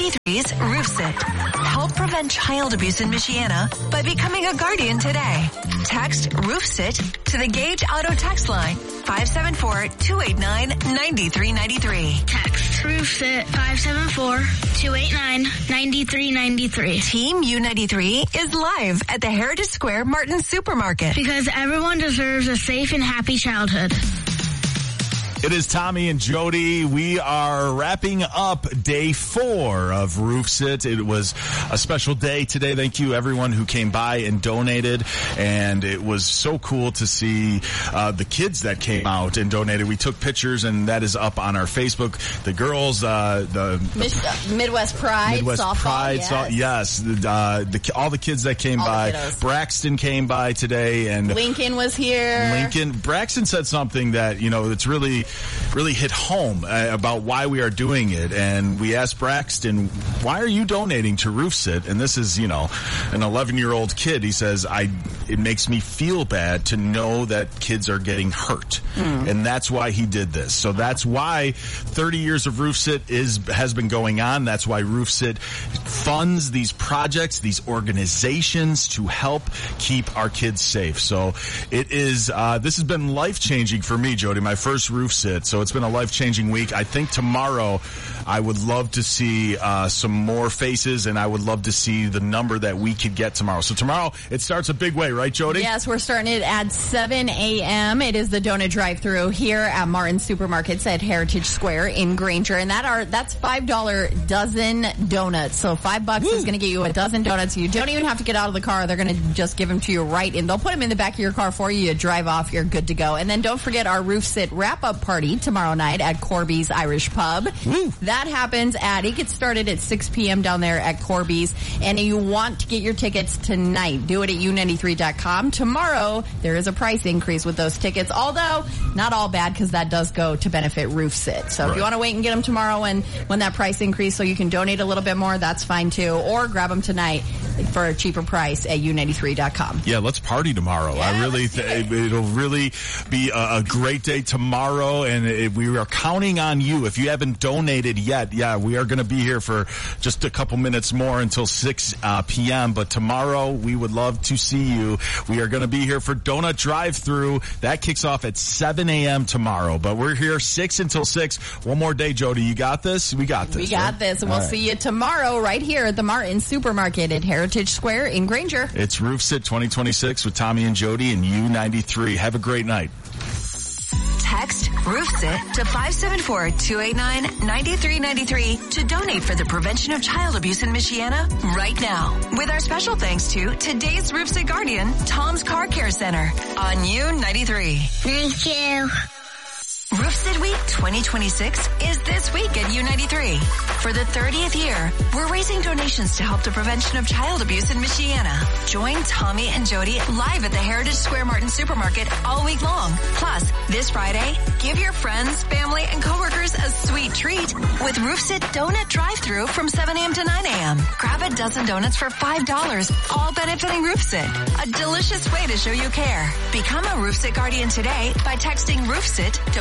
U93's RoofSit. Help prevent child abuse in Michiana by becoming a guardian today. Text RoofSit to the Gage Auto text line 574-289-9393. Text RoofSit 574-289-9393. Team U93 is live at the Heritage Square Martin Supermarket. Because everyone deserves a safe and happy childhood. It is Tommy and Jody. We are wrapping up day 4 of RoofSit. It was a special day today. Thank you everyone who came by and donated. And it was so cool to see the kids that came out and donated. We took pictures and that is up on our Facebook. The girls, the Midwest Pride, softball, Pride, yes. All the kids that came by. Braxton came by today and Lincoln was here. Braxton said something that, it's really hit home about why we are doing it. And we asked Braxton, why are you donating to RoofSit? And this is, an 11-year-old kid. He says, it makes me feel bad to know that kids are getting hurt. And that's why he did this. So that's why 30 years of RoofSit has been going on. That's why RoofSit funds these projects, these organizations to help keep our kids safe. So it is, this has been life-changing for me, Jody, my first RoofSit. So it's been a life-changing week. I think tomorrow I would love to see some more faces, and I would love to see the number that we could get tomorrow. So tomorrow it starts a big way, right, Jody? Yes, we're starting it at 7 a.m. It is the donut drive-thru here at Martin Supermarkets at Heritage Square in Granger, and that's $5 dozen donuts. So $5 is going to get you a dozen donuts. You don't even have to get out of the car. They're going to just give them to you right in. They'll put them in the back of your car for you. You drive off. You're good to go. And then don't forget our RoofSit wrap-up party tomorrow night at Corby's Irish Pub. That happens it gets started at 6 p.m. down there at Corby's. And you want to get your tickets tonight, do it at u93.com. Tomorrow, there is a price increase with those tickets, although not all bad because that does go to benefit RoofSit. So if you want to wait and get them tomorrow when that price increase so you can donate a little bit more, that's fine too. Or grab them tonight for a cheaper price at u93.com. Yeah, let's party tomorrow. Yeah, I really it'll really be a great day tomorrow, and we are counting on you. If you haven't donated yet, we are going to be here for just a couple minutes more until 6 p.m. But tomorrow, we would love to see you. We are going to be here for Donut Drive-Thru. That kicks off at 7 a.m. tomorrow. But we're here 6 until 6. One more day, Jody. You got this? We got this. We got this. And we'll see you tomorrow right here at the Martin Supermarket at Heritage Square in Granger. It's RoofSit 2026 with Tommy and Jody and U93. Have a great night. Text RoofSit to 574-289-9393 to donate for the prevention of child abuse in Michiana right now. With our special thanks to today's RoofSit guardian, Tom's Car Care Center on U93. Thank you. RoofSit Week 2026 is this week at U93. For the 30th year, we're raising donations to help the prevention of child abuse in Michiana. Join Tommy and Jody live at the Heritage Square Martin Supermarket all week long. Plus, this Friday, give your friends, family, and coworkers a sweet treat with RoofSit Donut Drive-Thru from 7 a.m. to 9 a.m. Grab a dozen donuts for $5, all benefiting RoofSit. A delicious way to show you care. Become a RoofSit guardian today by texting RoofSit to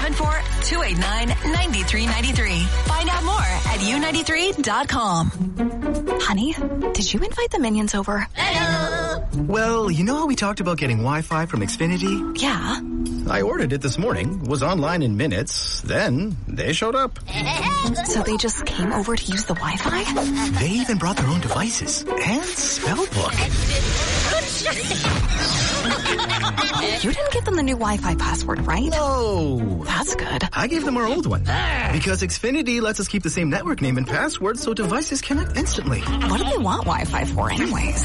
574-289-9393. Find out more at u93.com. Honey, did you invite the minions over? Hello. Well, you know how we talked about getting Wi-Fi from Xfinity? Yeah. I ordered it this morning, was online in minutes, then they showed up. So they just came over to use the Wi-Fi? They even brought their own devices and spell book. You didn't give them the new Wi-Fi password, right? No. That's good. I gave them our old one. Because Xfinity lets us keep the same network name and password so devices connect instantly. What do they want Wi-Fi for anyways?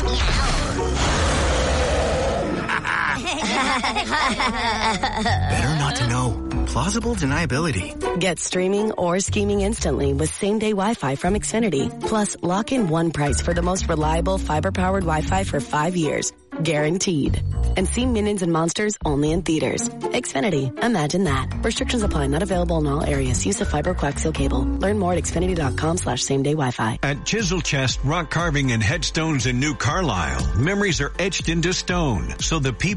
Better not to know. Plausible deniability. Get streaming or scheming instantly with same-day Wi-Fi from Xfinity. Plus, lock in one price for the most reliable fiber-powered Wi-Fi for 5 years. Guaranteed. And see Minions and Monsters only in theaters. Xfinity. Imagine that. Restrictions apply. Not available in all areas. Use of fiber coaxial cable. Learn more at xfinity.com/same-day Wi-Fi. At Chisel Chest Rock Carving and Headstones in New Carlisle, memories are etched into stone, so the people in Mo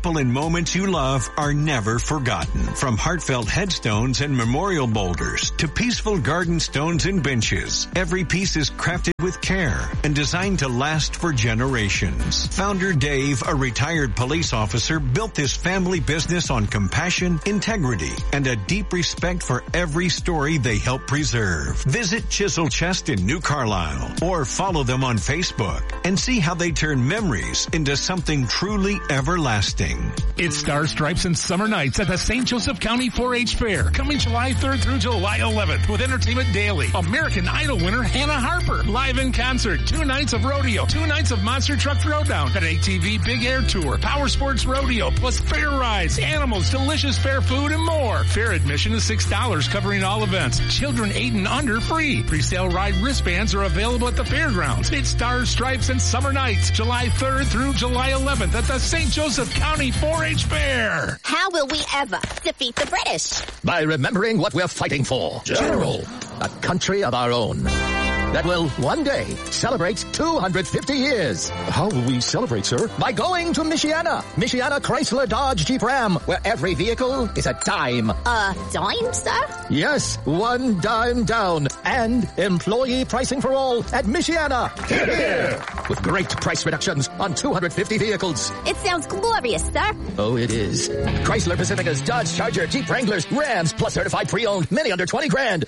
moments you love are never forgotten. From heartfelt headstones and memorial boulders to peaceful garden stones and benches, every piece is crafted with care and designed to last for generations. Founder Dave, a retired police officer, built this family business on compassion, integrity, and a deep respect for every story they help preserve. Visit Chisel Chest in New Carlisle or follow them on Facebook and see how they turn memories into something truly everlasting. It's Stars, Stripes, and Summer Nights at the St. Joseph County 4-H Fair, coming July 3rd through July 11th with Entertainment Daily. American Idol winner Hannah Harper, live in concert, 2 nights of rodeo, 2 nights of Monster Truck Throwdown, an ATV Big Air Tour, Power Sports Rodeo, plus fair rides, animals, delicious fair food, and more. Fair admission is $6, covering all events. Children 8 and under free. Presale ride wristbands are available at the fairgrounds. It's Stars, Stripes, and Summer Nights, July 3rd through July 11th at the St. Joseph County 4-H Fair. How will we ever defeat the British? By remembering what we're fighting for. General. A country of our own. That will one day celebrate 250 years. How will we celebrate, sir? By going to Michiana. Michiana Chrysler Dodge Jeep Ram, where every vehicle is a dime. A dime, sir? Yes, 1 dime down. And employee pricing for all at Michiana. Here. With great price reductions on 250 vehicles. It sounds glorious, sir. Oh, it is. Chrysler Pacificas, Dodge Charger, Jeep Wranglers, Rams, plus certified pre-owned, many under 20 grand.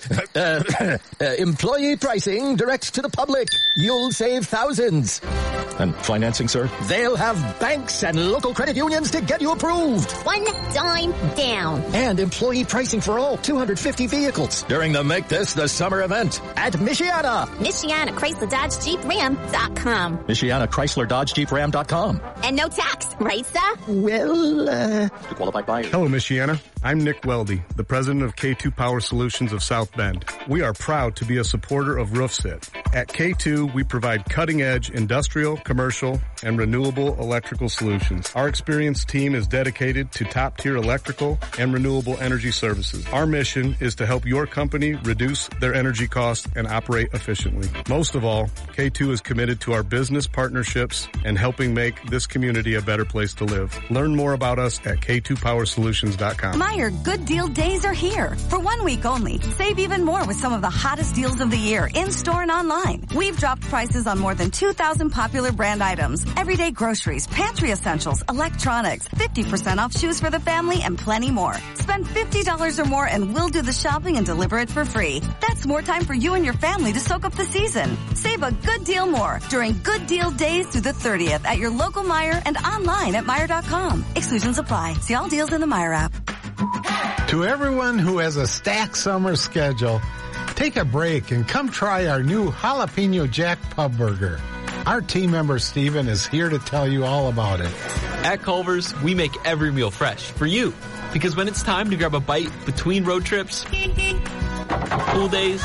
Employee pricing direct to the public. You'll save thousands. And financing, sir? They'll have banks and local credit unions to get you approved. 1 dime down. And employee pricing for all 250 vehicles during the Make This the Summer event at Michiana. Michiana Chrysler Dodge Jeep Ram.com. Michiana Chrysler Dodge Jeep Ram.com. And no tax, right, sir? Well, to qualified buyers. Hello, Michiana. I'm Nick Weldy, the president of K2 Power Solutions of South Bend. We are proud to be a supporter of RoofSit. At K2, we provide cutting-edge industrial, commercial, and renewable electrical solutions. Our experienced team is dedicated to top-tier electrical and renewable energy services. Our mission is to help your company reduce their energy costs and operate efficiently. Most of all, K2 is committed to our business partnerships and helping make this community a better place to live. Learn more about us at K2powersolutions.com. Meijer Good Deal Days are here. For 1 week only, save even more with some of the hottest deals of the year in-store and online. We've dropped prices on more than 2,000 popular brand items, everyday groceries, pantry essentials, electronics, 50% off shoes for the family, and plenty more. Spend $50 or more and we'll do the shopping and deliver it for free. That's more time for you and your family to soak up the season. Save a good deal more during Good Deal Days through the 30th at your local Meijer and online at Meijer.com. Exclusions apply. See all deals in the Meijer app. To everyone who has a stacked summer schedule, take a break and come try our new Jalapeno Jack Pub Burger. Our team member Steven is here to tell you all about it. At Culver's, we make every meal fresh for you. Because when it's time to grab a bite between road trips, pool days,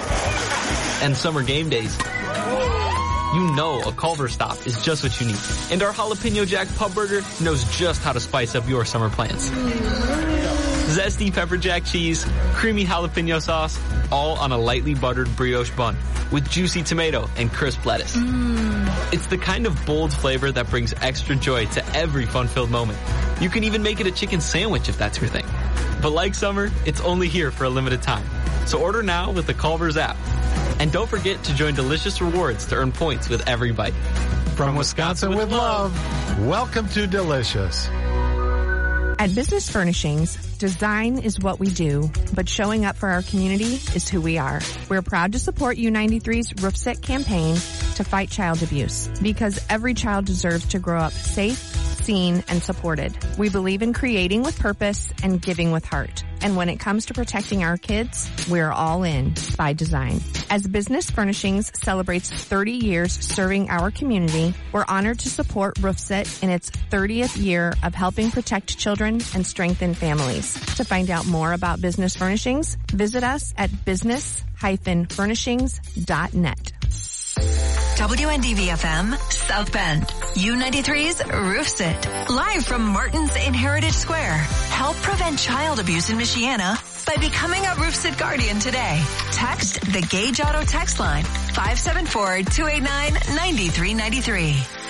and summer game days, you know a Culver's stop is just what you need. And our Jalapeno Jack Pub Burger knows just how to spice up your summer plans. Zesty pepper jack cheese, creamy jalapeno sauce, all on a lightly buttered brioche bun with juicy tomato and crisp lettuce. It's the kind of bold flavor that brings extra joy to every fun-filled moment. You can even make it a chicken sandwich if that's your thing. But like summer, it's only here for a limited time. So order now with the Culver's app. And don't forget to join Delicious Rewards to earn points with every bite. From Wisconsin with love, welcome to Delicious. At Business Furnishings, design is what we do, but showing up for our community is who we are. We're proud to support U93's RoofSit campaign to fight child abuse, because every child deserves to grow up safe, seen, and supported. We believe in creating with purpose and giving with heart. And when it comes to protecting our kids, we're all in by design. As Business Furnishings celebrates 30 years serving our community, we're honored to support RoofSit in its 30th year of helping protect children and strengthen families. To find out more about Business Furnishings, visit us at business-furnishings.net. WNDV-FM, South Bend. U93's RoofSit. Live from Martins in Heritage Square. Help prevent child abuse in Michiana by becoming a RoofSit Guardian today. Text the Gage Auto text line, 574-289-9393.